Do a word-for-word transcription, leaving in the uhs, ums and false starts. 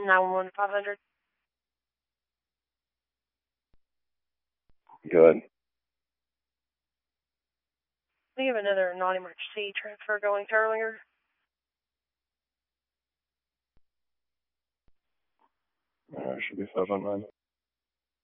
nine one one five hundred. Good. We have another non-emergency transfer going to earlier. Uh, should be five one nine.